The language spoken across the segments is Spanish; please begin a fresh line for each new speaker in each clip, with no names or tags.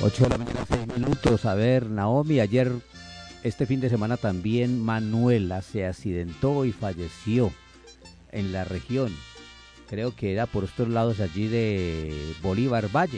8 de la mañana, 6 minutos. A ver, Naomi, este fin de semana también Manuela se accidentó y falleció en la región. Creo que era por estos lados allí de Bolívar Valle.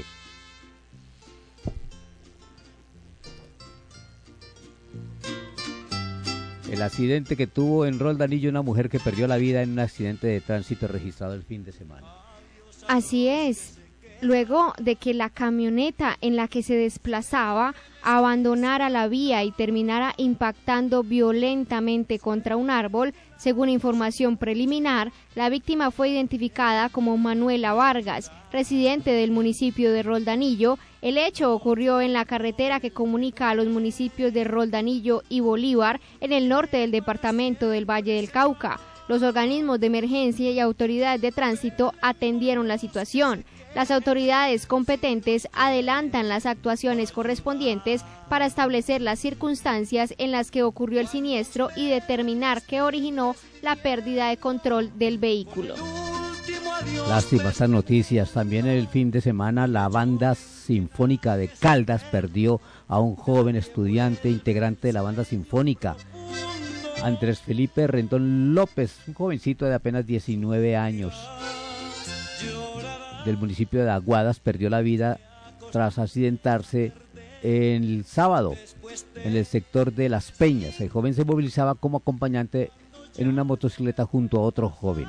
El accidente que tuvo en Roldanillo una mujer que perdió la vida en un accidente de tránsito registrado el fin de semana.
Así es. Luego de que la camioneta en la que se desplazaba abandonara la vía y terminara impactando violentamente contra un árbol, según información preliminar, la víctima fue identificada como Manuela Vargas, residente del municipio de Roldanillo. El hecho ocurrió en la carretera que comunica a los municipios de Roldanillo y Bolívar, en el norte del departamento del Valle del Cauca. Los organismos de emergencia y autoridades de tránsito atendieron la situación. Las autoridades competentes adelantan las actuaciones correspondientes para establecer las circunstancias en las que ocurrió el siniestro y determinar qué originó la pérdida de control del vehículo.
Lástima estas noticias. También el fin de semana la banda sinfónica de Caldas perdió a un joven estudiante integrante de la banda sinfónica, Andrés Felipe Rendón López, un jovencito de apenas 19 años. Del municipio de Aguadas, perdió la vida tras accidentarse el sábado en el sector de Las Peñas. El joven se movilizaba como acompañante en una motocicleta junto a otro joven.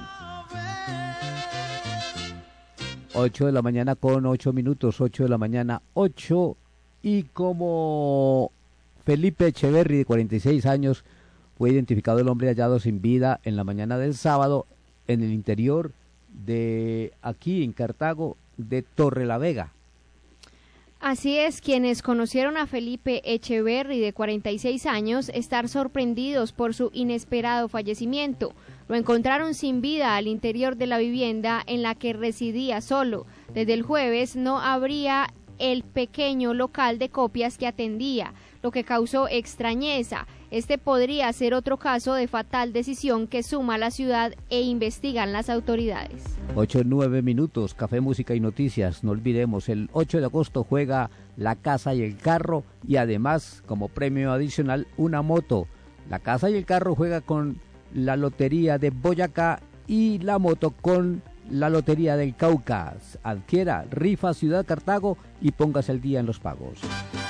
8 de la mañana con 8 minutos, 8 de la mañana, 8, y como Felipe Echeverry, de 46 años, fue identificado el hombre hallado sin vida en la mañana del sábado en el interior de aquí en Cartago, de Torrelavega.
Así es, quienes conocieron a Felipe Echeverry, de 46 años, están sorprendidos por su inesperado fallecimiento. Lo encontraron sin vida al interior de la vivienda en la que residía solo. Desde el jueves no abría el pequeño local de copias que atendía, lo que causó extrañeza. Este podría ser otro caso de fatal decisión que suma la ciudad e investigan las autoridades.
8-9 minutos, café, música y noticias. No olvidemos, el 8 de agosto juega La Casa y el Carro y además, como premio adicional, una moto. La Casa y el Carro juega con la Lotería de Boyacá y la moto con la Lotería del Cauca. Adquiera rifa Ciudad Cartago y póngase al día en los pagos.